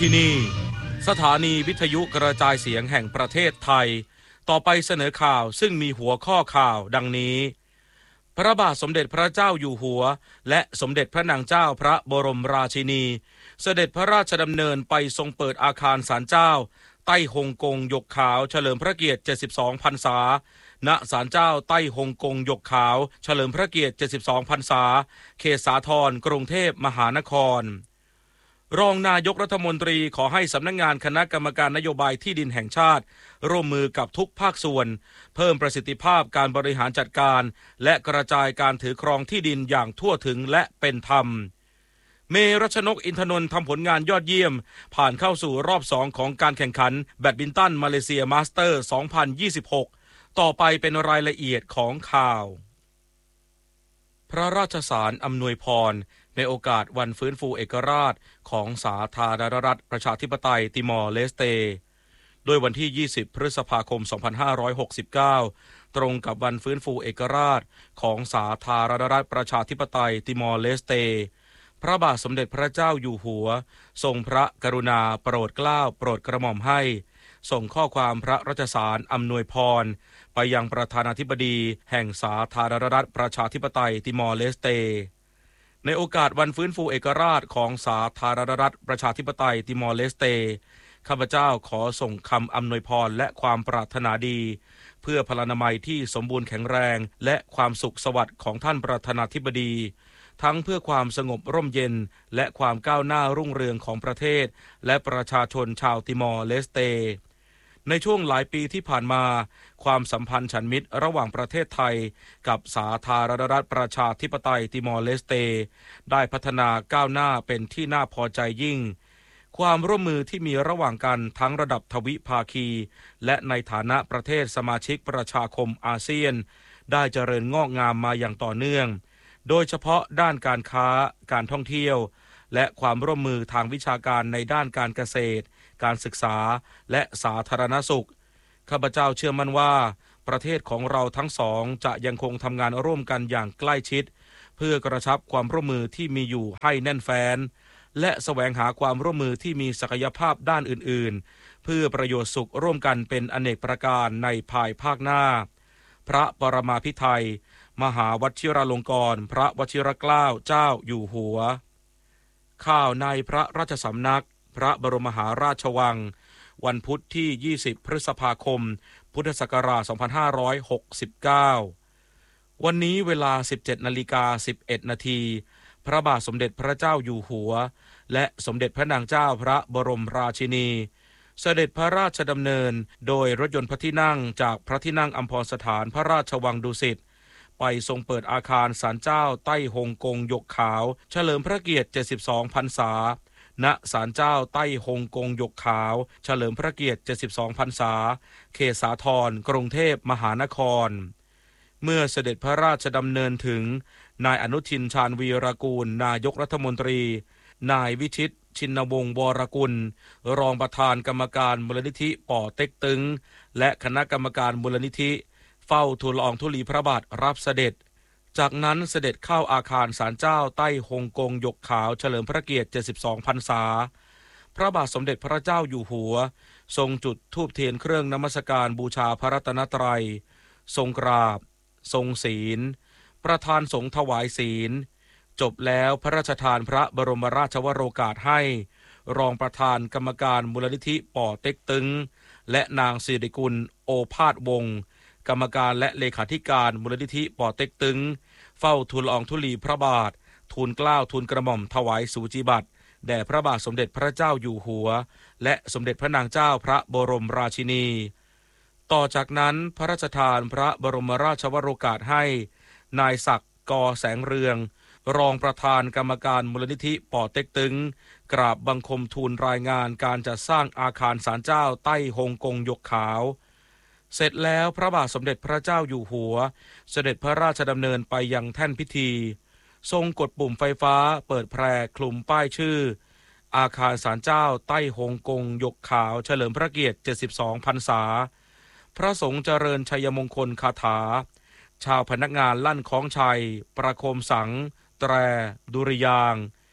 ที่นี่สถานีวิทยุกระจายเสียงแห่งประเทศไทยต่อไปเสนอข่าวซึ่งมีหัวข้อข่าวดังนี้พระบาทสมเด็จพระเจ้าอยู่หัวและสมเด็จพระนางเจ้าพระบรมราชินีเสด็จพระราชดำเนินไปทรงเปิดอาคารศาลเจ้าใต้ฮงกงหยกขาวเฉลิมพระเกียรติ72พรรษาณศาลเจ้าใต้ฮงกงหยกขาวเฉลิมพระเกียรติ72พรรษาเขตสาทรกรุงเทพมหานครรองนายกรัฐมนตรีขอให้สำนักงานคณะกรรมการนโยบายที่ดินแห่งชาติร่วมมือกับทุกภาคส่วนเพิ่มประสิทธิภาพการบริหารจัดการและกระจายการถือครองที่ดินอย่างทั่วถึงและเป็นธรรมเมรัชนกอินทนนท์ทำผลงานยอดเยี่ยมผ่านเข้าสู่รอบ2ของการแข่งขันแบดมินตันมาเลเซียมาสเตอร์2026ต่อไปเป็นรายละเอียดของข่าวพระราชสารอำนวยพรในโอกาสวันฟื้นฟูเอกราชของสาธารณรัฐประชาธิปไตยติมอร์เลสเตโดยวันที่20พฤษภาคม2569ตรงกับวันฟื้นฟูเอกราชของสาธารณรัฐประชาธิปไตยติมอร์เลสเตพระบาทสมเด็จพระเจ้าอยู่หัวทรงพระกรุณาโปรดเกล้าโปรดกระหม่อมให้ส่งข้อความพระราชสารอำนวยพรไปยังประธานาธิบดีแห่งสาธารณรัฐประชาธิปไตยติมอร์เลสเตในโอกาสวันฟื้นฟูเอกราชของสาธารณรัฐประชาธิปไตยติมอร์เลสเตข้าพเจ้าขอส่งคำอำนวยพรและความปรารถนาดีเพื่อพลานามัยที่สมบูรณ์แข็งแรงและความสุขสวัสดิ์ของท่านประธานาธิบดีทั้งเพื่อความสงบร่มเย็นและความก้าวหน้ารุ่งเรืองของประเทศและประชาชนชาวติมอร์เลสเตในช่วงหลายปีที่ผ่านมาความสัมพันธ์ฉันมิตรระหว่างประเทศไทยกับสาธารณรัฐประชาธิปไตยติมอร์เลสเตได้พัฒนาก้าวหน้าเป็นที่น่าพอใจยิ่งความร่วมมือที่มีระหว่างกันทั้งระดับทวิภาคีและในฐานะประเทศสมาชิกประชาคมอาเซียนได้เจริญงอกงามมาอย่างต่อเนื่องโดยเฉพาะด้านการค้าการท่องเที่ยวและความร่วมมือทางวิชาการในด้านการเกษตรการศึกษาและสาธารณสุขข้าพเจ้าเชื่อมั่นว่าประเทศของเราทั้งสองจะยังคงทำงานร่วมกันอย่างใกล้ชิดเพื่อกระชับความร่วมมือที่มีอยู่ให้แน่นแฟ้นและแสวงหาความร่วมมือที่มีศักยภาพด้านอื่นๆเพื่อประโยชน์สุขร่วมกันเป็นอเนกประการในภายภาคหน้าพระปรมาภิไธยมหาวชิราลงกรณ์พระวชิรเกล้าเจ้าอยู่หัวข่าวในพระราชสำนักพระบรมมหาราชวังวันพุธที่20พฤษภาคมพุทธศักราช2569วันนี้เวลา 17:11 นาทีพระบาทสมเด็จพระเจ้าอยู่หัวและสมเด็จพระนางเจ้าพระบรมราชินีเสด็จพระราชดำเนินโดยรถยนต์พระที่นั่งจากพระที่นั่งอัมพรสถานพระราชวังดุสิตไปทรงเปิดอาคารศาลเจ้าใต้ฮงกงหยกขาวเฉลิมพระเกียรติ72พรรษาณศาลเจ้าใต้ฮงกงหยกขาวเฉลิมพระเกียรติ72พรรษาเขตสาทรกรุงเทพมหานครเมื่อเสด็จพระราชดำเนินถึงนายอนุทินชาญวีรกูลนายกรัฐมนตรีนายวิชิตชินวงศ์วรกุลรองประธานกรรมการมูลนิธิป่อเต็กตึงและคณะกรรมการมูลนิธิเฝ้าทูลละอองธุลีพระบาทรับเสด็จจากนั้นเสด็จเข้าอาคารศาลเจ้าใต้ฮงกงหยกขาวเฉลิมพระเกียรติ72พรรษาพระบาทสมเด็จพระเจ้าอยู่หัวทรงจุดธูปเทียนเครื่องนมัสการบูชาพระรัตนตรัยทรงกราบทรงศีลประธานสงฆ์ถวายศีลจบแล้วพระราชทานพระบรมราชวโรกาสให้รองประธานกรรมการมูลนิธิป่อเต็กตึงและนางสิริกุลโอภาสวงศ์กรรมการและเลขาธิการมูลนิธิป่อเต็กตึงเฝ้าทูลละอองธุลีพระบาททูลเกล้าทูลกระหม่อมถวายสูจิบัตรแด่พระบาทสมเด็จพระเจ้าอยู่หัวและสมเด็จพระนางเจ้าพระบรมราชินีต่อจากนั้นพระราชทานพระบรมราชวโรกาสให้นายศักดิ์กอแสงเรืองรองประธานกรรมการมูลนิธิป่อเต็กตึงกราบบังคมทูลรายงานการจัดสร้างอาคารศาลเจ้าใต้ฮงกงหยกขาวเสร็จแล้วพระบาทสมเด็จพระเจ้าอยู่หัวเสด็จพระราชดำเนินไปยังแท่นพิธีทรงกดปุ่มไฟฟ้าเปิดแพร่คลุมป้ายชื่ออาคารศาลเจ้าใต้ฮงกงหยกขาวเฉลิมพระเกียรติ72พรรษาพระสงฆ์เจริญชัยมงคลคาถาชาวพนักงานลั่นคล้องชัยประโคมสังแตรดุริยางค์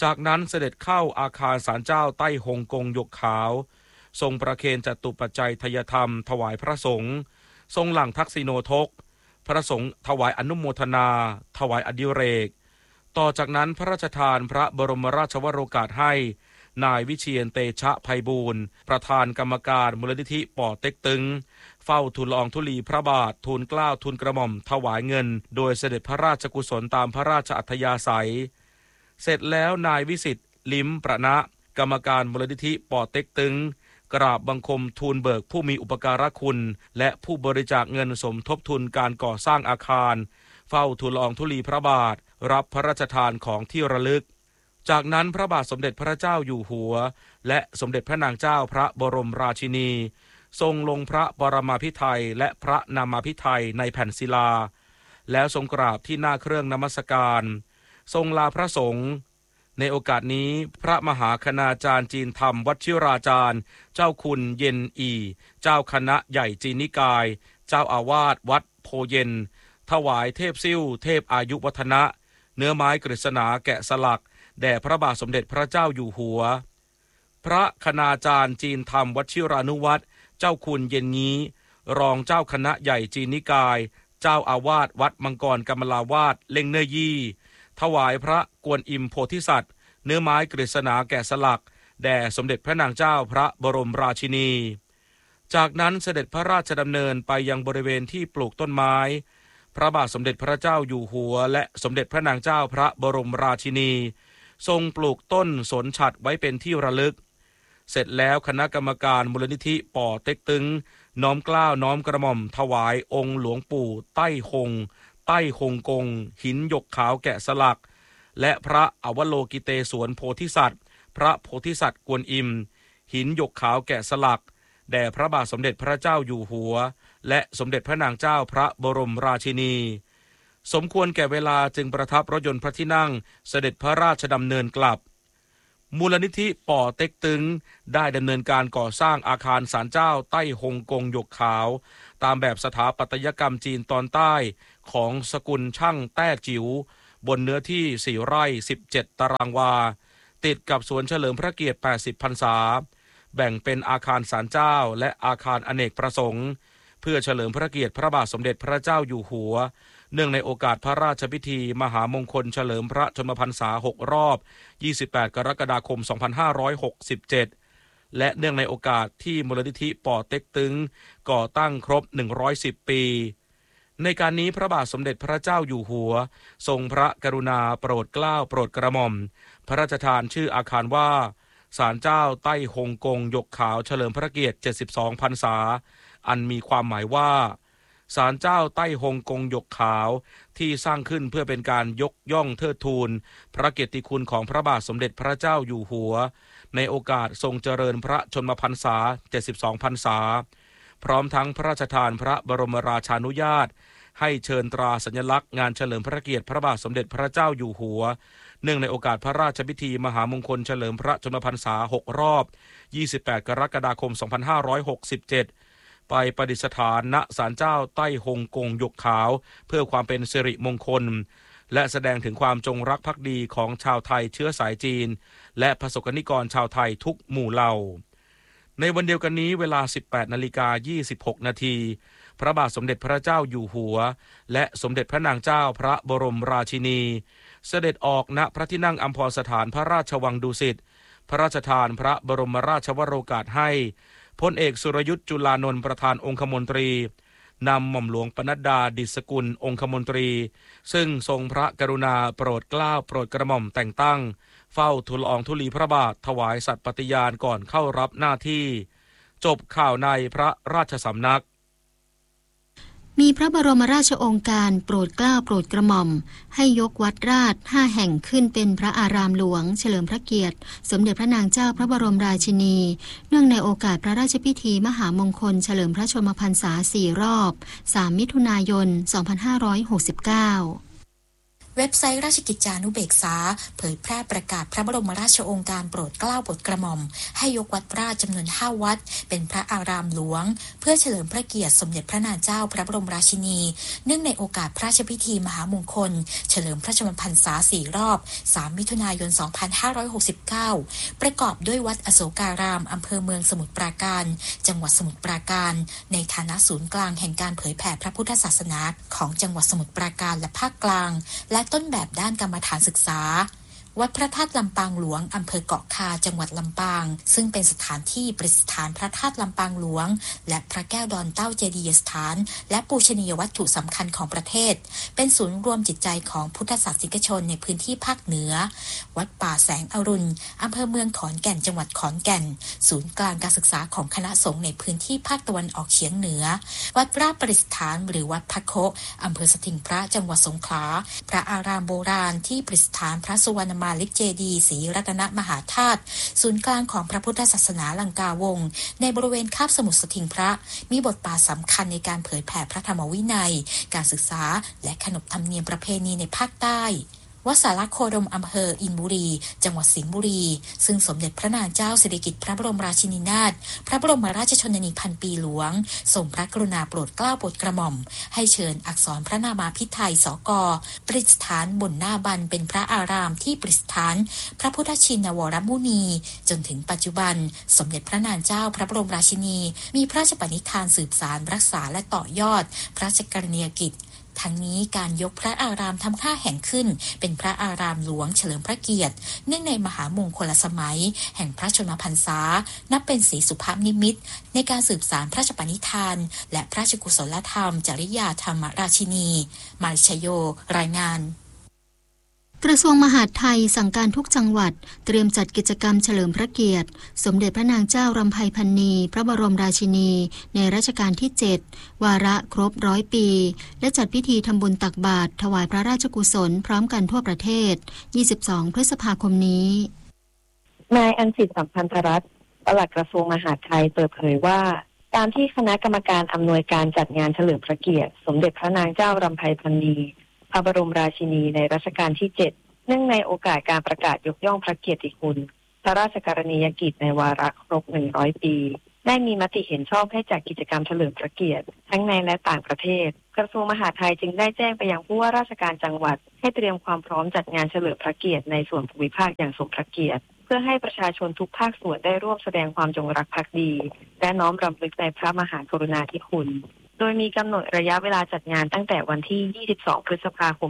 จากนั้นเสด็จเข้าอาคารศาลเจ้าใต้ฮงกงหยกขาวทรงประเคนจตุปัจจัยทยธรรมถวายพระสงฆ์ทรงหลั่งทักษิโนทกพระสงฆ์ถวายอนุโมทนาถวายอดิเรกต่อจากนั้นพระราชทานพระบรมราชวโรกาสให้นายวิเชียรเตชะไพบูลย์ประธานกรรมการมูลนิธิป่อเต็กตึงเฝ้าทูลละอองธุลีพระบาททูลเกล้าทูลกระหม่อมถวายเงินโดยเสด็จพระราชกุศลตามพระราชอัธยาศัยเสร็จแล้วนายวิสิทธิ์ลิ้มประณะกรรมการมูลนิธิป่อเต็กตึงกราบบังคมทูลเบิกผู้มีอุปการะคุณและผู้บริจาคเงินสมทบทุนการก่อสร้างอาคารเฝ้าทูลละอองธุลีพระบาทรับพระราชทานของที่ระลึกจากนั้นพระบาทสมเด็จพระเจ้าอยู่หัวและสมเด็จพระนางเจ้าพระบรมราชินีทรงลงพระปรมาภิไธยและพระนามาภิไธยในแผ่นศิลาแล้วทรงกราบที่หน้าเครื่องนมัสการทรงลาพระสงฆ์ในโอกาสนี้พระมหาคณาจารย์จีนธรรมวชิราจารย์เจ้าคุณเย็นอีเจ้าคณะใหญ่จีนนิกายเจ้าอาวาสวัดโพเย็นถวายเทพซิ่วเทพอายุวัฒนะเนื้อไม้กฤษณาแกะสลักแด่พระบาทสมเด็จพระเจ้าอยู่หัวพระคณาจารย์จีนธรรมวชิรานุวัตรเจ้าคุณเย็นงี้รองเจ้าคณะใหญ่จีนนิกายเจ้าอาวาสวัดมังกรกมลาวาสเล่งเนยี่ถวายพระกวนอิมโพธิสัตว์เนื้อไม้กฤษณาแกะสลักแด่สมเด็จพระนางเจ้าพระบรมราชินีจากนั้นเสด็จพระราชดำเนินไปยังบริเวณที่ปลูกต้นไม้พระบาทสมเด็จพระเจ้าอยู่หัวและสมเด็จพระนางเจ้าพระบรมราชินีทรงปลูกต้นสนฉัตรไว้เป็นที่ระลึกเสร็จแล้วคณะกรรมการมูลนิธิป่อเต็กตึงน้อมเกล้าน้อมกระหม่อมถวายองค์หลวงปู่ใต้ฮงกงหินหยกขาวแกะสลักและพระอวโลกิเตศวรโพธิสัตว์พระโพธิสัตว์กวนอิมหินหยกขาวแกะสลักแด่พระบาทสมเด็จพระเจ้าอยู่หัวและสมเด็จพระนางเจ้าพระบรมราชินีสมควรแก่เวลาจึงประทับรถยนต์พระที่นั่งเสด็จพระราชดำเนินกลับมูลนิธิป่อเต็กตึงได้ดำเนินการก่อสร้างอาคารศาลเจ้าใต้ฮงกงหยกขาวตามแบบสถาปัตยกรรมจีนตอนใต้ของสกุลช่างแต้จิ๋วบนเนื้อที่4 ไร่ 17 ตารางวาติดกับสวนเฉลิมพระเกียรติ80 พรรษาแบ่งเป็นอาคารศาลเจ้าและอาคารอเนกประสงค์เพื่อเฉลิมพระเกียรติพระบาทสมเด็จพระเจ้าอยู่หัวเนื่องในโอกาสพระราชพิธีมหามงคลเฉลิมพระชนมพรรษา6 รอบ28 กรกฎาคม 2567และเนื่องในโอกาสที่มูลนิธิป่อเต็กตึงก่อตั้งครบ110 ปีในการนี้พระบาทสมเด็จพระเจ้าอยู่หัวทรงพระกรุณาโปรดเกล้าโปรดกระหม่อมพระราชทานชื่ออาคารว่าศาลเจ้าใต้ฮงกงหยกขาวเฉลิมพระเกียรติ72 พรรษาอันมีความหมายว่าศาลเจ้าใต้ฮงกงหยกขาวที่สร้างขึ้นเพื่อเป็นการยกย่องเทิดทูนพระเกียรติคุณของพระบาทสมเด็จพระเจ้าอยู่หัวในโอกาสทรงเจริญพระชนมพรรษา72 พรรษาพร้อมทั้งพระราชทานพระบรมราชานุญาตให้เชิญตราสัญลักษณ์งานเฉลิมพระเกียรติพระบาทสมเด็จพระเจ้าอยู่หัวเนื่องในโอกาสพระราชพิธีมหามงคลเฉลิมพระชนมพรรษา6 รอบ28 กรกฎาคม 2567ไปประดิษฐานณศาลเจ้าใต้ฮงกงหยกขาวเพื่อความเป็นสิริมงคลและแสดงถึงความจงรักภักดีของชาวไทยเชื้อสายจีนและประสบนิกรชาวไทยทุกหมู่เหล่าในวันเดียวกันนี้เวลา 18:26 นาทีพระบาทสมเด็จพระเจ้าอยู่หัวและสมเด็จพระนางเจ้าพระบรมราชินีเสด็จออกณพระที่นั่งอัมพรสถานพระราชวังดุสิตพระราชทานพระบรมราชวโรกาสให้พลเอกสุรยุทธ์จุลานนท์ประธานองคมนตรีนำหม่อมหลวงปนัดดาดิษฐกุลองคมนตรีซึ่งทรงพระกรุณาโปรดเกล้าโปรดกระหม่อมแต่งตั้งเฝ้าทูลละอองธุลีพระบาทถวายสัตย์ปฏิญาณก่อนเข้ารับหน้าที่จบข่าวในพระราชสำนักมีพระบรมราชโองการโปรดเกล้าโปรดกระหม่อมให้ยกวัดราช5 แห่งขึ้นเป็นพระอารามหลวงเฉลิมพระเกียรติสมเด็จพระนางเจ้าพระบรมราชินีเนื่องในโอกาสพระราชพิธีมหามงคลเฉลิมพระชนมพรรษา4 รอบ3 มิถุนายน 2569 เว็บไซต์ราชกิจจานุเบกษาเผยแพร่ประกาศพระบรมราชโองการโปรดเกล้าโปรดกระหม่อมให้ยกวัดราชจำนวน5วัดเป็นพระอารามหลวงเพื่อเฉลิมพระเกียรติสมเด็จพระนางเจ้าพระบรมราชินีเนื่องในโอกาสพระราชพิธีมหามงคลเฉลิมพระชนมพรรษา4รอบ3มิถุนายน2569ประกอบด้วยวัดอโศการามอำเภอเมืองสมุทรปราการจังหวัดสมุทรปราการในฐานะศูนย์กลางแห่งการเผยแผ่พระพุทธศาสนาของจังหวัดสมุทรปราการและภาคกลางและต้นแบบด้านกรรมฐานศึกษาวัดพระธาตุลำปางหลวงอำเภอเกาะคาจังหวัดลำปางซึ่งเป็นสถานที่ประดิษฐานพระธาตุลำปางหลวงและพระแก้วดอนเต้าเจดีย์สถานและปูชนียวัตถุสำคัญของประเทศเป็นศูนย์รวมจิตใจของพุทธศาสนิกชนในพื้นที่ภาคเหนือวัดป่าแสงอรุณอำเภอเมืองขอนแก่นจังหวัดขอนแก่นศูนย์กลางการศึกษาของคณะสงฆ์ในพื้นที่ภาคตะวันออกเฉียงเหนือวัดราชประดิษฐานหรือวัดพระโคอำเภอสถิงพระจังหวัดสงขลาพระอารามโบราณที่ประดิษฐานพระสุวรรณมาลิกเจดีย์ศรีรัตนมหาธาตุศูนย์กลางของพระพุทธศาสนาลังกาวงศ์ในบริเวณคาบสมุทรสถิงพระมีบทบาทสำคัญในการเผยแผ่พระธรรมวินัยการศึกษาและขนบธรรมเนียมประเพณีในภาคใต้วัดสารโคดมอำเภออินบุรีจังหวัดสิงห์บุรีซึ่งสมเด็จพระนางเจ้าสิริกิติ์พระบรมราชินีนาถพระบรมราชชนนีพันปีหลวงทรงพระกรุณาโปรดเกล้าโปรดกระหม่อมให้เชิญอักษรพระนามาภิไธยสก.ประดิษฐานบนหน้าบันเป็นพระอารามที่ประดิษฐานพระพุทธชินวรมุนีจนถึงปัจจุบันสมเด็จพระนางเจ้าพระบรมราชินีมีพระราชปณิธานสืบสานรักษาและต่อยอดพระราชกรณียกิจทั้งนี้การยกพระอารามทำค่าแห่งขึ้นเป็นพระอารามหลวงเฉลิมพระเกียรติเนื่องในมหามงคลสมัยแห่งพระชนมพรรษานับเป็นศรีสุภาพนิมิตในการสืบสานพระราชปณิธานและพระราชกุศลธรรมจริยธรรมราชินีมาริชโยรายงานกระทรวงมหาดไทยสั่งการทุกจังหวัดเตรียมจัดกิจกรรมเฉลิมพระเกียรติสมเด็จพระนางเจ้ารำไพพรรณีพระบรมราชินีในรัชกาลที่7วาระครบ100ปีและจัดพิธีทำบุญตักบาตรถวายพระราชกุศลพร้อมกันทั่วประเทศ22พฤษภาคมนี้นายอัญสิทธิ์สัมพันธรัตน์ปลัดกระทรวงมหาดไทยเปิดเผยว่าการที่คณะกรรมการอำนวยการจัดงานเฉลิมพระเกียรติสมเด็จพระนางเจ้ารำไพพรรณีพระบรมราชินีในรัชกาลที่7เนื่องในโอกาสการประกาศยกย่องพระเกียรติคุณพระราชกรณียกิจในวาระครบ100ปีได้มีมติเห็นชอบให้จัดกิจกรรมเฉลิมพระเกียรติทั้งในและต่างประเทศกระทรวงมหาดไทยจึงได้แจ้งไปยังผู้ว่าราชการจังหวัดให้เตรียมความพร้อมจัดงานเฉลิมพระเกียรติในส่วนภูมิภาคอย่างสมพระเกียรติเพื่อให้ประชาชนทุกภาคส่วนได้ร่วมแสดงความจงรักภักดีและน้อมรำลึกในพระมหากรุณาธิคุณโดยมีกำหนดระยะเวลาจัดงานตั้งแต่วันที่22พฤษภาคม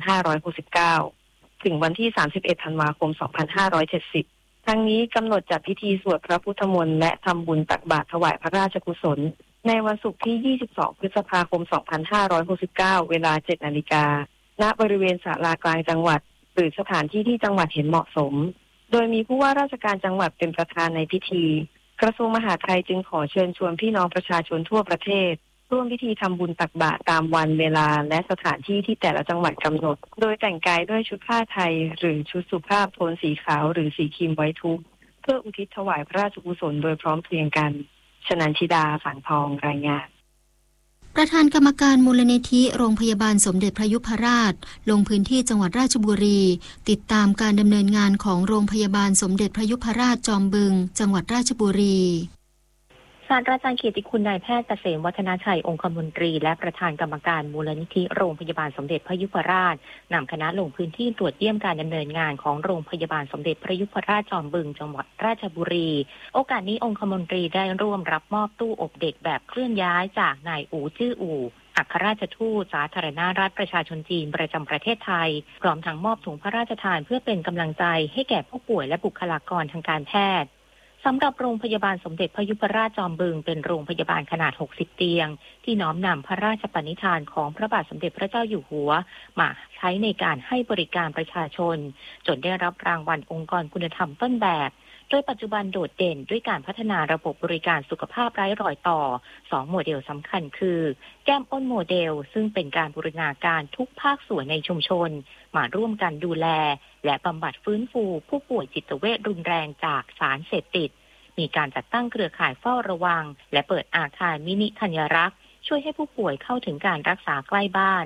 2569ถึงวันที่31ธันวาคม2570ทั้งนี้กำหนดจัดพิธีสวดพระพุทธมนต์และทำบุญตักบาตรถวายพระราชกุศลในวันศุกร์ที่22พฤษภาคม2569เวลา 7:00 น.ณบริเวณศาลากลางจังหวัดหรือสถานที่ที่จังหวัดเห็นเหมาะสมโดยมีผู้ว่าราชการจังหวัดเป็นประธานในพิธีกระทรวงมหาดไทยจึงขอเชิญชวนพี่น้องประชาชนทั่วประเทศร่วมพิธีทำบุญตักบาตรตามวันเวลาและสถานที่ที่แต่ละจังหวัดกำหนดโดยแต่งกายด้วยชุดผ้าไทยหรือชุดสุภาพโทนสีขาวหรือสีครีมไว้ทุกข์เพื่ออุทิศถวายพระราชกุศลโดยพร้อมเพรียงกันชนันชิดาสังทองรายงานประธานกรรมการมูลนิธิโรงพยาบาลสมเด็จพระยุพราชลงพื้นที่จังหวัดราชบุรีติดตามการดำเนินงานของโรงพยาบาลสมเด็จพระยุพราชจอมบึงจังหวัดราชบุรีศาสตราจารย์เกียรติคุณนายแพทย์เกษมวัฒนาชัยองคมนตรีและประธานกรรมการมูลนิธิโรงพยาบาลสมเด็จพระยุพราชนำคณะลงพื้นที่ตรวจเยี่ยมการดำเนินงานของโรงพยาบาลสมเด็จพระยุพราชจอมบึงจังหวัดราชบุรีโอกาสนี้องคมนตรีได้ร่วมรับมอบตู้อบเด็กแบบเคลื่อนย้ายจากนายอู่จื้ออู่อัครราชทูตสาธารณรัฐประชาชนจีนประจำประเทศไทยพร้อมทั้งมอบถุงพระราชทานเพื่อเป็นกำลังใจให้แก่ผู้ป่วยและบุคลากรทางการแพทย์สำหรับโรงพยาบาลสมเด็จพระยุพราชจอมบึงเป็นโรงพยาบาลขนาด60เตียงที่น้อมนำพระราชปณิธานของพระบาทสมเด็จพระเจ้าอยู่หัวมาใช้ในการให้บริการประชาชนจนได้รับรางวัลองค์กรคุณธรรมต้นแบบโดยปัจจุบันโดดเด่นด้วยการพัฒนาระบบบริการสุขภาพไร้รอยต่อ2โมเดลสำคัญคือแก้มอ้นโมเดลซึ่งเป็นการบูรณาการทุกภาคส่วนในชุมชนมาร่วมกันดูแลและบำบัดฟื้นฟูผู้ป่วยจิตเวชรุนแรงจากสารเสพติดมีการจัดตั้งเครือข่ายเฝ้าระวังและเปิดอาคารมินิธัญรักษ์ช่วยให้ผู้ป่วยเข้าถึงการรักษาใกล้บ้านโ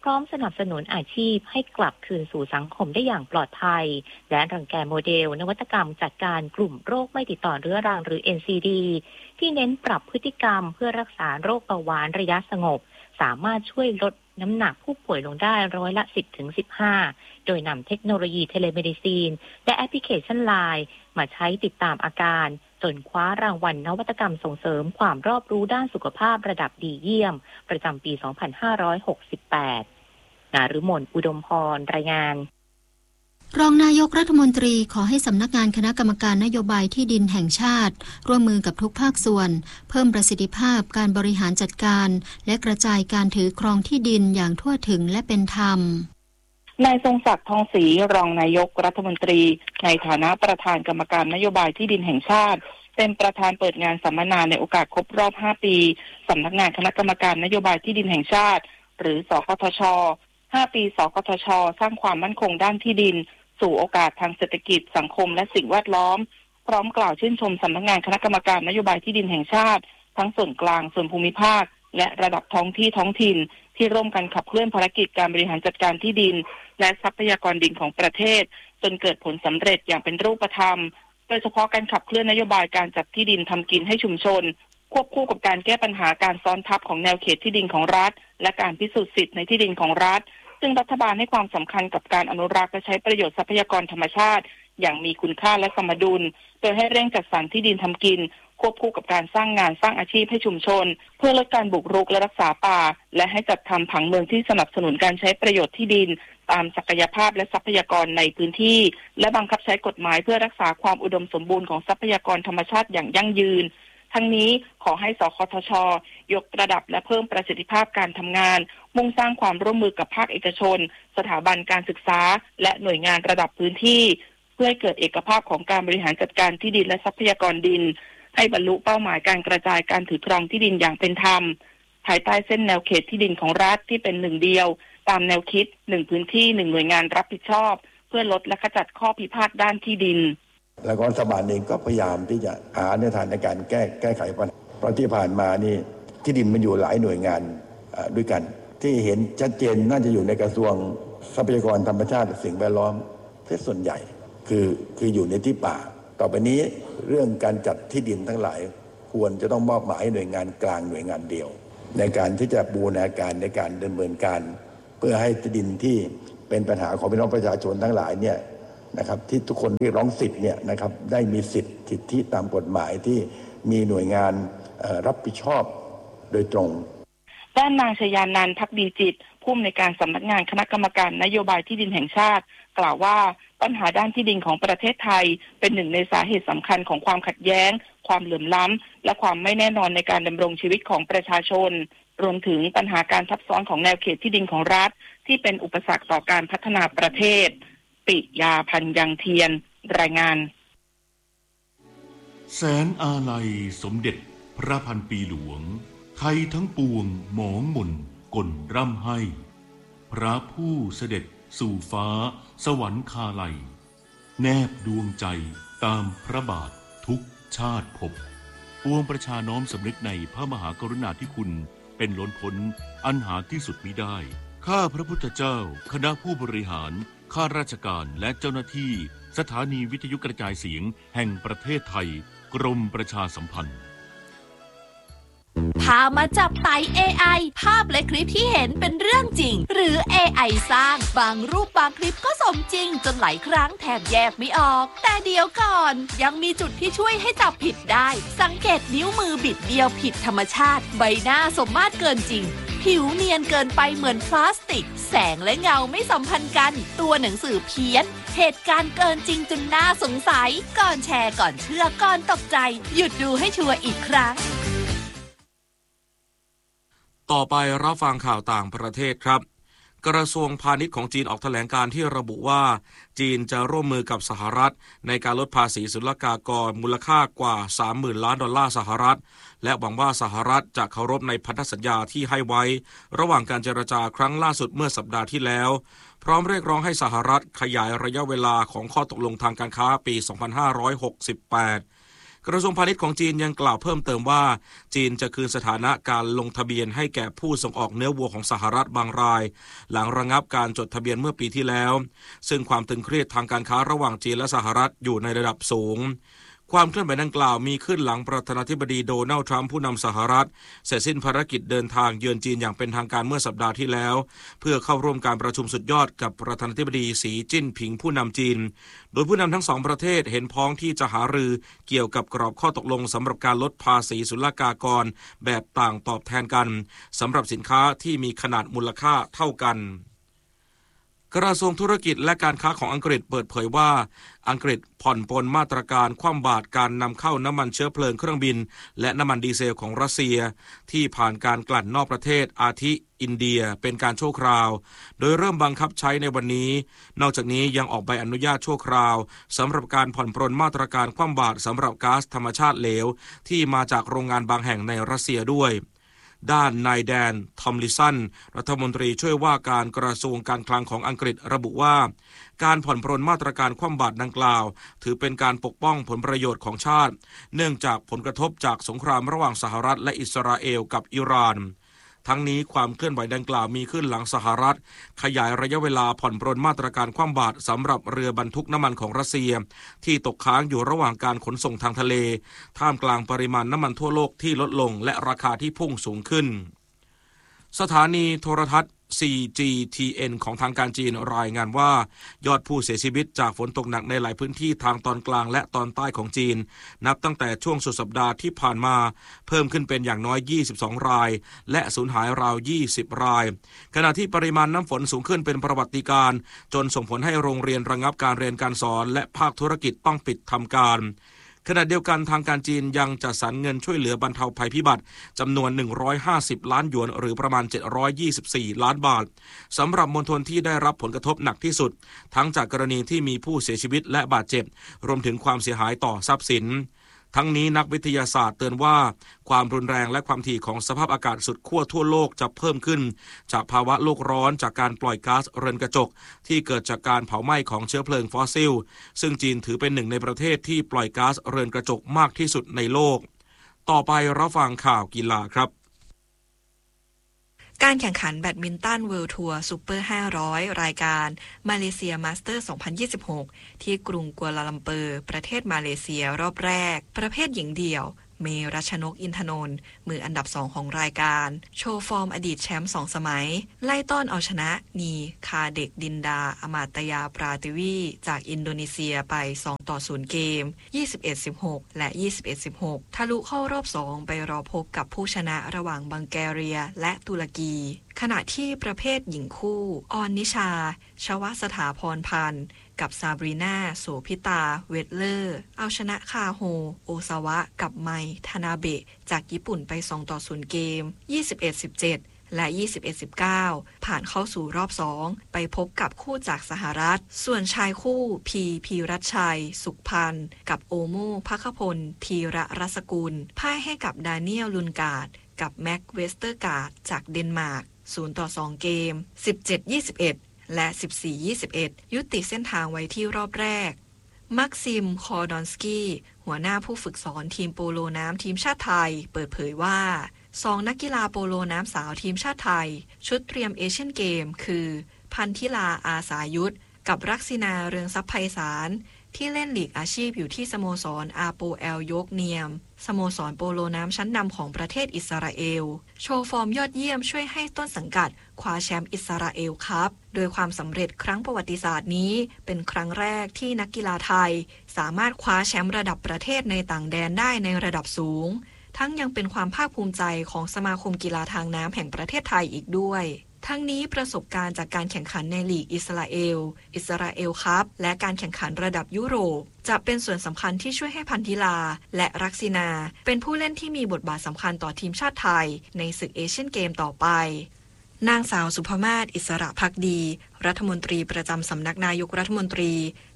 พร้อมสนับสนุนอาชีพให้กลับคืนสู่สังคมได้อย่างปลอดภัยและรังแกโมเดลนวัตกรรมจัดการกลุ่มโรคไม่ติดต่อเรื้อรังหรือ NCD ที่เน้นปรับพฤติกรรมเพื่อรักษาโรคเบาหวานระยะสงบสามารถช่วยลดน้ำหนักผู้ป่วยลงได้ร้อยละ 10-15 โดยนำเทคโนโลยีเทเลเมดิซีนและแอปพลิเคชัน LINE มาใช้ติดตามอาการจนคว้ารางวัลนวัตกรรมส่งเสริมความรอบรู้ด้านสุขภาพระดับดีเยี่ยมประจำปี 2568 นฤมล อุดมพร รายงานรองนายกรัฐมนตรีขอให้สำนักงานคณะกรรมการนโยบายที่ดินแห่งชาติร่วมมือกับทุกภาคส่วนเพิ่มประสิทธิภาพการบริหารจัดการและกระจายการถือครองที่ดินอย่างทั่วถึงและเป็นธรรมนายทรงศักดิ์ทองศรีรองนายกรัฐมนตรีในฐานะประธานกรรมการนโยบายที่ดินแห่งชาติเป็นประธานเปิดงานสัมมนาในโอกาสครบรอบ5ปีสำนักงานคณะกรรมการนโยบายที่ดินแห่งชาติหรือสคทช5ปีสคทชสร้างความมั่นคงด้านที่ดินสู่โอกาสทางเศรษฐกิจสังคมและสิ่งแวดล้อมพร้อมกล่าวชื่นชมสำนักงานคณะกรรมการนโยบายที่ดินแห่งชาติทั้งส่วนกลางส่วนภูมิภาคและระดับท้องถิ่นที่ร่วมกันขับเคลื่อนภารกิจการบริหารจัดการที่ดินและทรัพยากรดินของประเทศจนเกิดผลสำเร็จอย่างเป็นรูปธรรมโดยเฉพาะการขับเคลื่อนนโยบายการจัดที่ดินทำกินให้ชุมชนควบคู่กับการแก้ปัญหาการซ้อนทับของแนวเขตที่ดินของรัฐและการพิสูจน์สิทธิในที่ดินของรัฐซึ่งรัฐบาลให้ความสำคัญกับการอนุรักษ์และใช้ประโยชน์ทรัพยากรธรรมชาติอย่างมีคุณค่าและสมดุลโดยให้เร่งจัดสรรที่ดินทำกินควบคู่กับการสร้างงานสร้างอาชีพให้ชุมชนเพื่อลดการบุกรุกและรักษาป่าและให้จัดทำผังเมืองที่สนับสนุนการใช้ประโยชน์ที่ดินตามศักยภาพและทรัพยากรในพื้นที่และบังคับใช้กฎหมายเพื่อรักษาความอุดมสมบูรณ์ของทรัพยากรธรรมชาติอย่างยั่งยืนทั้งนี้ขอให้สคทช.ยกระดับและเพิ่มประสิทธิภาพการทำงานมุ่งสร้างความร่วมมือกับภาคเอกชนสถาบันการศึกษาและหน่วยงานระดับพื้นที่เพื่อให้เกิดเอกภาพของการบริหารจัดการที่ดินและทรัพยากรดินให้บรรลุเป้าหมายการกระจายการถือครองที่ดินอย่างเป็นธรรมภายใต้เส้นแนวเขตที่ดินของรัฐที่เป็นหนึ่งเดียวตามแนวคิด1พื้นที่1หน่วยงานรับผิดชอบเพื่อลดและขจัดข้อพิพาทด้านที่ดินและรัฐบาลเองก็พยายามที่จะหาแนวทางในการแก้ไขปัญหาเพราะที่ผ่านมานี่ที่ดินมันอยู่หลายหน่วยงานด้วยกันที่เห็นชัดเจนน่าจะอยู่ในกระทรวงทรัพยากรธรรมชาติและสิ่งแวดล้อมส่วนใหญ่คืออยู่ในที่ป่าต่อไปนี้เรื่องการจัดที่ดินทั้งหลายควรจะต้องมอบหมายให้หน่วยงานกลางหน่วยงานเดียวในการที่จะบูรณาการในการดำเนินการเพื่อให้ที่ดินที่เป็นปัญหาของพี่น้องประชาชนทั้งหลายเนี่ยนะครับที่ทุกคนเรียกร้องสิทธิ์เนี่ยนะครับได้มีสิทธิตามกฎหมายที่มีหน่วยงานรับผิดชอบโดยตรงด้านนางชยานันท์ ภักดีจิตผู้อำนวยการสำนักงานคณะกรรมการนโยบายที่ดินแห่งชาติกล่าวว่าปัญหาด้านที่ดินของประเทศไทยเป็นหนึ่งในสาเหตุสำคัญของความขัดแย้งความเหลื่อมล้ำและความไม่แน่นอนในการดำรงชีวิตของประชาชนรวมถึงปัญหาการทับซ้อนของแนวเขตที่ดินของรัฐที่เป็นอุปสรรคต่อการพัฒนาประเทศปิยาพันยังเทียนรายงานแสนอาลัยสมเด็จพระพันปีหลวงไทยทั้งปวงหมองหม่นก่นร่ำให้พระผู้เสด็จสู่ฟ้าสวรรคาลัยแนบดวงใจตามพระบาททุกชาติภพปวงประชาน้อมสำนึกในพระมหากรุณาธิคุณเป็นล้นพ้นอันหาที่สุดมิได้ข้าพระพุทธเจ้าคณะผู้บริหารข้าราชการและเจ้าหน้าที่สถานีวิทยุกระจายเสียงแห่งประเทศไทยกรมประชาสัมพันธ์พามาจับไต่ AI ภาพและคลิปที่เห็นเป็นเรื่องจริงหรือ AI สร้างบางรูปบางคลิปก็สมจริงจนหลายครั้งแทบแยกไม่ออกแต่เดี๋ยวก่อนยังมีจุดที่ช่วยให้จับผิดได้สังเกตนิ้วมือบิดเบี้ยวผิดธรรมชาติใบหน้าสมมาตรเกินจริงผิวเนียนเกินไปเหมือนพลาสติกแสงและเงาไม่สัมพันธ์กันตัวหนังสือเพี้ยนเหตุการณ์เกินจริงจนน่าสงสัยก่อนแชร์ก่อนเชื่อก่อนตกใจหยุดดูให้ชัวร์อีกครั้งต่อไปรับฟังข่าวต่างประเทศครับกระทรวงพาณิชย์ของจีนออกแถลงการที่ระบุว่าจีนจะร่วมมือกับสหรัฐในการลดภาษีศุลกากรมูลค่ากว่า 30,000 ล้านดอลลาร์สหรัฐและหวังว่าสหรัฐจะเคารพในพันธสัญญาที่ให้ไว้ระหว่างการเจรจาครั้งล่าสุดเมื่อสัปดาห์ที่แล้วพร้อมเรียกร้องให้สหรัฐขยายระยะเวลาของข้อตกลงทางการค้าปี 2568 กระทรวงพาณิชย์ของจีนยังกล่าวเพิ่มเติมว่าจีนจะคืนสถานะการลงทะเบียนให้แก่ผู้ส่งออกเนื้อวัวของสหรัฐบางรายหลังระงับการจดทะเบียนเมื่อปีที่แล้วซึ่งความตึงเครียดทางการค้าระหว่างจีนและสหรัฐอยู่ในระดับสูงความเคลื่อนไหวดังกล่าวมีขึ้นหลังประธานาธิบดีโดนัลด์ทรัมป์ผู้นำสหรัฐเสร็จสิ้นภารกิจเดินทางเยือนจีนอย่างเป็นทางการเมื่อสัปดาห์ที่แล้วเพื่อเข้าร่วมการประชุมสุดยอดกับประธานาธิบดีสีจิ้นผิงผู้นำจีนโดยผู้นำทั้งสองประเทศเห็นพ้องที่จะหารือเกี่ยวกับกรอบข้อตกลงสำหรับการลดภาษีศุลกากรแบบต่างตอบแทนกันสำหรับสินค้าที่มีขนาดมูลค่าเท่ากันกระทรวงธุรกิจและการค้าของอังกฤษเปิดเผยว่าอังกฤษผ่อนปลนมาตรการคว่ำบาตรการนำเข้าน้ำมันเชื้อเพลิงเครื่องบินและน้ำมันดีเซลของรัสเซียที่ผ่านการกลั่นนอกประเทศอาทิอินเดียเป็นการชั่วคราวโดยเริ่มบังคับใช้ในวันนี้นอกจากนี้ยังออกใบอนุญาตชั่วคราวสำหรับการผ่อนปรนมาตรการคว่ำบาตรสำหรับก๊าซธรรมชาติเหลวที่มาจากโรงงานบางแห่งในรัสเซียด้วยด้านนายแดนทอมลิสันรัฐมนตรีช่วยว่าการกระทรวงการคลังของอังกฤษระบุว่าการผ่อนปรนมาตรการคว่ำบาตรดังกล่าวถือเป็นการปกป้องผลประโยชน์ของชาติเนื่องจากผลกระทบจากสงครามระหว่างสหรัฐและอิสราเอลกับอิหร่านทั้งนี้ความเคลื่อนไหวดังกล่าวมีขึ้นหลังสหรัฐขยายระยะเวลาผ่อนปรนมาตรการคว่ำบาตรสำหรับเรือบรรทุกน้ำมันของรัสเซียที่ตกค้างอยู่ระหว่างการขนส่งทางทะเลท่ามกลางปริมาณน้ำมันทั่วโลกที่ลดลงและราคาที่พุ่งสูงขึ้นสถานีโทรทัศน์ CGTN ของทางการจีนรายงานว่ายอดผู้เสียชีวิตจากฝนตกหนักในหลายพื้นที่ทางตอนกลางและตอนใต้ของจีนนับตั้งแต่ช่วงสุดสัปดาห์ที่ผ่านมาเพิ่มขึ้นเป็นอย่างน้อย22รายและสูญหายราว20รายขณะที่ปริมาณน้ำฝนสูงขึ้นเป็นประวัติการณ์จนส่งผลให้โรงเรียนระงับการเรียนการสอนและภาคธุรกิจต้องปิดทำการขณะเดียวกันทางการจีนยังจัดสรรเงินช่วยเหลือบรรเทาภัยพิบัติจำนวน150ล้านหยวนหรือประมาณ724ล้านบาทสำหรับมณฑลที่ได้รับผลกระทบหนักที่สุดทั้งจากกรณีที่มีผู้เสียชีวิตและบาดเจ็บรวมถึงความเสียหายต่อทรัพย์สินทั้งนี้นักวิทยาศาสตร์เตือนว่าความรุนแรงและความถี่ของสภาพอากาศสุดขั้วทั่วโลกจะเพิ่มขึ้นจากภาวะโลกร้อนจากการปล่อยก๊าซเรือนกระจกที่เกิดจากการเผาไหม้ของเชื้อเพลิงฟอสซิลซึ่งจีนถือเป็นหนึ่งในประเทศที่ปล่อยก๊าซเรือนกระจกมากที่สุดในโลกต่อไปรับฟังข่าวกีฬาครับการแข่งขันแบดมินตันเวิลด์ทัวร์ซูเปอร์500รายการมาเลเซียมาสเตอร์2026ที่กรุงกัวลาลัมเปอร์ประเทศมาเลเซียรอบแรกประเภทหญิงเดี่ยวเมรัชนกอินทนนท์มืออันดับ2ของรายการโชว์ฟอร์มอดีตแชมป์2สมัยไล่ต้อนเอาชนะนีคาเด็กดินดาอมาตยาปราติวีจากอินโดนีเซียไป2-0เกม 21-16 และ 21-16 ทะลุเข้ารอบ2ไปรอพบกับผู้ชนะระหว่างบังแกเรียและตุรกีขณะที่ประเภทหญิงคู่ออนนิชาชวสถาพรพันธ์กับซาบรีนาโสพิตาเวทเลอร์เอาชนะคาโฮโอซาวะกับไมทานาเบะจากญี่ปุ่นไป2-0เกม 21-17 และ 21-19 ผ่านเข้าสู่รอบ2ไปพบกับคู่จากสหรัฐส่วนชายคู่พีรัชชัยสุขพันธ์กับโอโมภัคพลธีระรัศกุลพ่ายให้กับดาเนียลลุนการ์ดกับแม็กเวสเตอร์การ์ดจากเดนมาร์ก0-2เกม 17-21 และ 14-21 ยุติเส้นทางไว้ที่รอบแรกมักซิมคอร์ดอนสกี้หัวหน้าผู้ฝึกสอนทีมโปโลน้ำทีมชาติไทยเปิดเผยว่า2นักกีฬาโปโลน้ำสาวทีมชาติไทยชุดเตรียมเอเชียนเกมคือพันธิลาอาสายุทธกับรักษินาเรืองทรัพย์ไพศาลที่เล่นลีกอาชีพอยู่ที่สโมสรอาโปเอลยกเนียมสโมสรโปโลน้ำชั้นนำของประเทศอิสราเอลโชว์ฟอร์มยอดเยี่ยมช่วยให้ต้นสังกัดคว้าแชมป์อิสราเอลคัพโดยความสำเร็จครั้งประวัติศาสตร์นี้เป็นครั้งแรกที่นักกีฬาไทยสามารถคว้าแชมป์ระดับประเทศในต่างแดนได้ในระดับสูงทั้งยังเป็นความภาคภูมิใจของสมาคมกีฬาทางน้ำแห่งประเทศไทยอีกด้วยทั้งนี้ประสบการณ์จากการแข่งขันในลีกอิสราเอลคัพและการแข่งขันระดับยุโรปจะเป็นส่วนสำคัญที่ช่วยให้พันธิลาและรักษินาเป็นผู้เล่นที่มีบทบาทสำคัญต่อทีมชาติไทยในศึกเอเชียนเกมต่อไปนางสาวสุภมาศอิสระภักดีรัฐมนตรีประจำสำนักนายกรัฐมนตรี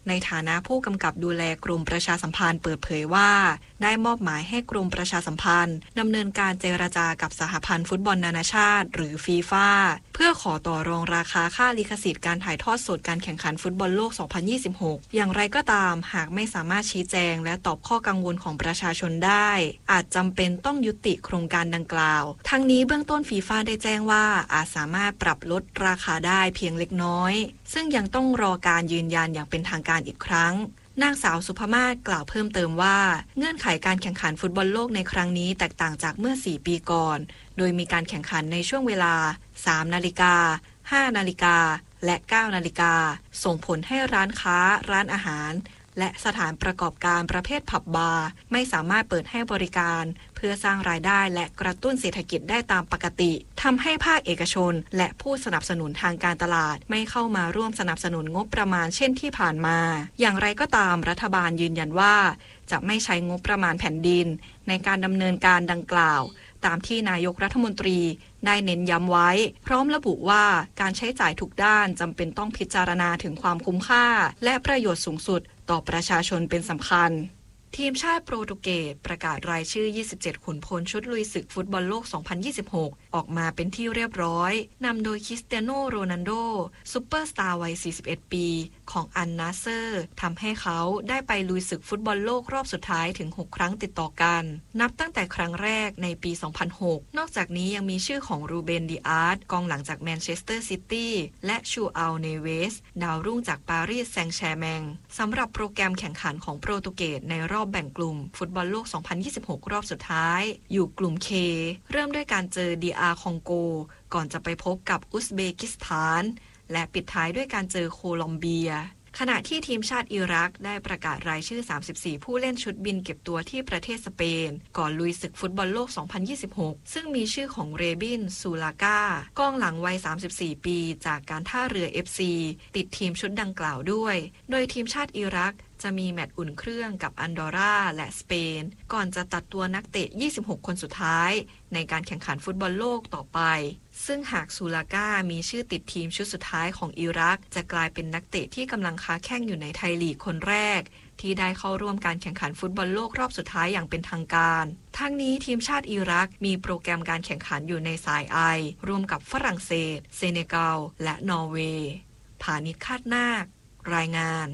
ในฐานะผู้กำกับดูแลกรมประชาสัมพันธ์เปิดเผยว่าได้มอบหมายให้กรมประชาสัมพันธ์ดำเนินการเจรจากับสหพันธ์ฟุตบอลนานาชาติหรือฟีฟ่าเพื่อขอต่อรองราคาค่าลิขสิทธิ์การถ่ายทอดสดการแข่งขันฟุตบอลโลก 2026 อย่างไรก็ตามหากไม่สามารถชี้แจงและตอบข้อกังวลของประชาชนได้อาจจำเป็นต้องยุติโครงการดังกล่าวทั้งนี้เบื้องต้นฟีฟ่าได้แจ้งว่าอาจสามารถปรับลดราคาได้เพียงเล็กน้อยซึ่งยังต้องรอการยืนยันอย่างเป็นทางการอีกครั้งนางสาวสุภมาศกล่าวเพิ่มเติมว่าเงื่อนไขการแข่งขันฟุตบอลโลกในครั้งนี้แตกต่างจากเมื่อ4ปีก่อนโดยมีการแข่งขันในช่วงเวลา 3 นาฬิกา 5 นาฬิกาและ 9 นาฬิกาส่งผลให้ร้านค้าร้านอาหารและสถานประกอบการประเภทผับบาร์ไม่สามารถเปิดให้บริการเพื่อสร้างรายได้และกระตุ้นเศรษฐกิจได้ตามปกติทำให้ภาคเอกชนและผู้สนับสนุนทางการตลาดไม่เข้ามาร่วมสนับสนุนงบประมาณเช่นที่ผ่านมาอย่างไรก็ตามรัฐบาลยืนยันว่าจะไม่ใช้งบประมาณแผ่นดินในการดำเนินการดังกล่าวตามที่นายกรัฐมนตรีได้เน้นย้ำไว้พร้อมระบุว่าการใช้จ่ายทุกด้านจำเป็นต้องพิจารณาถึงความคุ้มค่าและประโยชน์สูงสุดต่อประชาชนเป็นสำคัญทีมชาติโปรตุเกสประกาศรายชื่อ27ขุนพลชุดลุยศึกฟุตบอลโลก 2026 ออกมาเป็นที่เรียบร้อยนำโดยคริสเตียโนโรนัลโดซุปเปอร์สตาร์วัย41ปีของอันนาเซอร์ทำให้เขาได้ไปลุยศึกฟุตบอลโลกรอบสุดท้ายถึง6ครั้งติดต่อกันนับตั้งแต่ครั้งแรกในปี 2006 นอกจากนี้ยังมีชื่อของรูเบน ดิอาร์ตกองหลังจากแมนเชสเตอร์ซิตี้และชูอัล เนเวสดาวรุ่งจากปารีสแซงต์แชร์แมงสำหรับโปรแกรมแข่งขันของโปรตุเกสในรอบแบ่งกลุ่มฟุตบอลโลก 2026 รอบสุดท้ายอยู่กลุ่ม K เริ่มด้วยการเจอ DR คองโกก่อนจะไปพบกับอุซเบกิสถานและปิดท้ายด้วยการเจอโคลอมเบียขณะที่ทีมชาติอิรักได้ประกาศรายชื่อ34ผู้เล่นชุดบินเก็บตัวที่ประเทศสเปนก่อนลุยศึกฟุตบอลโลก 2026 ซึ่งมีชื่อของเรบิน ซูลาก้ากองหลังวัย34ปีจากการท่าเรือ FC ติดทีมชุดดังกล่าวด้วยโดยทีมชาติอิรักจะมีแมตช์อุ่นเครื่องกับอันดอร่าและสเปนก่อนจะตัดตัวนักเตะ26คนสุดท้ายในการแข่งขันฟุตบอลโลกต่อไปซึ่งหากซูลาก้ามีชื่อติดทีมชุดสุดท้ายของอิรักจะกลายเป็นนักเตะที่กำลังค้าแข้งอยู่ในไทยลีกคนแรกที่ได้เข้าร่วมการแข่งขันฟุตบอลโลกรอบสุดท้ายอย่างเป็นทางการทั้งนี้ทีมชาติอิรักมีโปรแกรมการแข่งขันอยู่ในสาย I ร่วมกับฝรั่งเศสเซเนกัลและนอร์เวย์ผานิช คาดนาครายงาน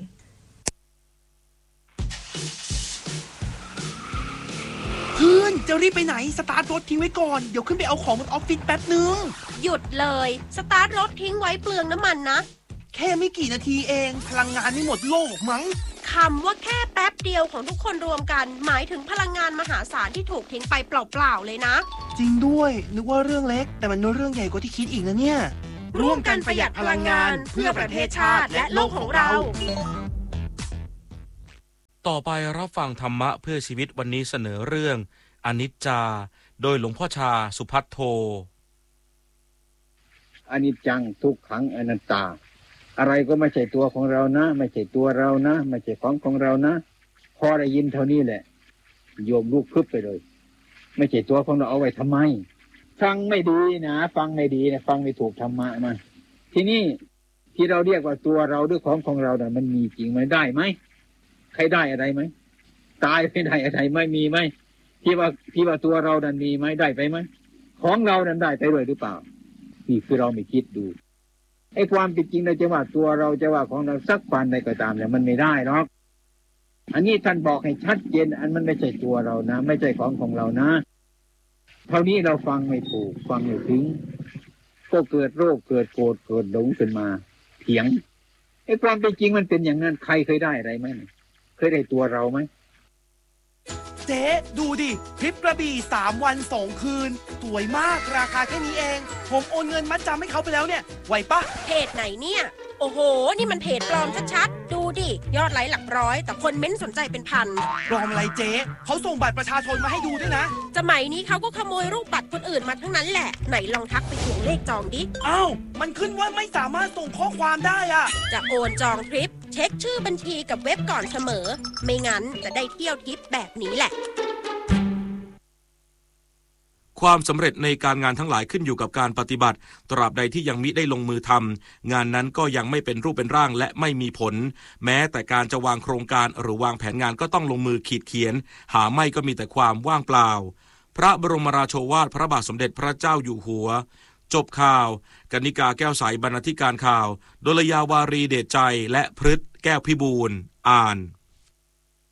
เพื่อนจะรีบไปไหนสตาร์ทรถทิ้งไว้ก่อนเดี๋ยวขึ้นไปเอาของบนออฟฟิศแป๊บนึงหยุดเลยสตาร์ทรถทิ้งไว้เปลืองน้ำมันนะแค่ไม่กี่นาทีเองพลังงานไม่หมดโลกมั้งคำว่าแค่แป๊บเดียวของทุกคนรวมกันหมายถึงพลังงานมหาศาลที่ถูกทิ้งไปเปล่าๆเลยนะจริงด้วยนึกว่าเรื่องเล็กแต่มันเรื่องใหญ่กว่าที่คิดอีกนะเนี่ยร่วมกันประหยัดพลังงานเพื่อประเทศชาติและโลกของเราต่อไปรับฟังธรรมะเพื่อชีวิตวันนี้เสนอเรื่องอนิจจาโดยหลวงพ่อชาสุภัทโทอนิจจังทุกขังอนัตตาอะไรก็ไม่ใช่ตัวของเรานะไม่ใช่ตัวเรานะไม่ใช่ของเรานะพอได้ยินเท่านี้แหละโยมลุกพึบไปเลยไม่ใช่ตัวของเราเอาไว้ทำไมฟังไม่ดีนะฟังไม่ดีนะฟังไม่ถูกธรรมะมาทีนี้ที่เราเรียกว่าตัวเราด้วยของเราเนี่ยมันมีจริงไหมได้ไหมใครได้อะไรไหมตายไม่ได้อะไรไม่มีไหมที่ว่าตัวเรานั้นมีไหมได้ไปไหมของเรานั้นได้ไปด้วยหรือเปล่านี่คือเราไม่คิดดูไอ้ความเป็นจริงเราจะว่าตัวเราจะว่าของเราสักวันใดก็ตามเนี่ยมันไม่ได้หรอกอันนี้ท่านบอกให้ชัดเจนอันมันไม่ใช่ตัวเรานะไม่ใช่ของเรานะเท่านี้เราฟังไม่ถูกฟังไม่ถึงก็เกิดโรคเกิดโกรธเกิดหลงขึ้นมาเถียงไอ้ความเป็นจริงมันเป็นอย่างนั้นใครเคยได้อะไรไหมเคยได้ตัวเราไหมเจ๊ดูดิทริปกระบี่3 วัน 2 คืนสวยมากราคาแค่นี้เองผมโอนเงินมัดจำให้เขาไปแล้วเนี่ยไหวปะเพจไหนเนี่ยโอ้โหนี่มันเพจปลอมชัดๆดูดิยอดไลค์หลักร้อยแต่คนเม้นสนใจเป็นพันปลอมอะไรเจ๊เขาส่งบัตรประชาชนมาให้ดูด้วยนะสมัยนี้เขาก็ขโมยรูปบัตรคนอื่นมาทั้งนั้นแหละไหนลองทักไปทวงเลขจองดิอ้าวมันขึ้นว่าไม่สามารถส่งข้อความได้อะจะโอนจองทริปเช็คชื่อบัญชีกับเว็บก่อนเสมอไม่งั้นจะได้เที่ยวทริปแบบนี้แหละคความสำเร็จในการงานทั้งหลายขึ้นอยู่กับการปฏิบัติตราบใดที่ยังมิได้ลงมือทำงานนั้นก็ยังไม่เป็นรูปเป็นร่างและไม่มีผลแม้แต่การจะวางโครงการหรือวางแผนงานก็ต้องลงมือขีดเขียนหาไม่ก็มีแต่ความว่างเปล่าพระบรมราโชวาทพระบาทสมเด็จพระเจ้าอยู่หัวจบข่าวกนิกาแก้วใสบรรณาธิการข่าวดลยาวารีเดชใจและพฤทธิ์แก้วพิบูลย์อ่าน